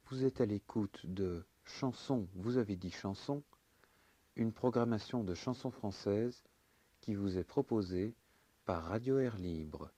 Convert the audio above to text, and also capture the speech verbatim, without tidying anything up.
Vous êtes à l'écoute de Chansons, vous avez dit chansons, une programmation de chansons françaises qui vous est proposée par Radio Air Libre.